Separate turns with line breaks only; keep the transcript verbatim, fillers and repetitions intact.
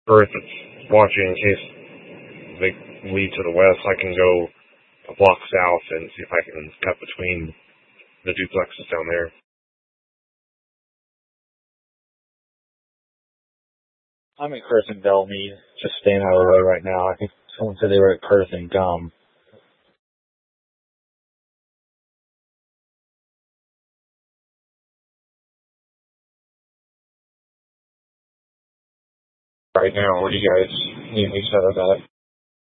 Earth that's watching in case they lead to the west, I can go a block south and see if I can cut between the duplexes down there.
I'm in Perth and Bellmead, just staying out of the road right now. I think someone said they were at Perth and Gum.
Right now, what do you guys need me set up at?